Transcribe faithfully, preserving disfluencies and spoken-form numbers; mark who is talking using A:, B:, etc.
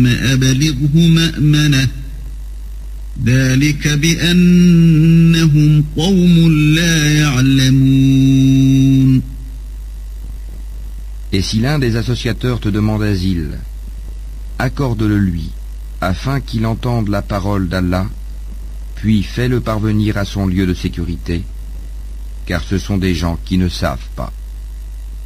A: أبلغه مأمنه ذلك بأنهم قوم لا يعلمون.
B: Et si l'un des associateurs te demande asile, accorde-le lui, afin qu'il entende la parole d'Allah, puis fais-le parvenir à son lieu de sécurité, car ce sont des gens qui ne savent pas.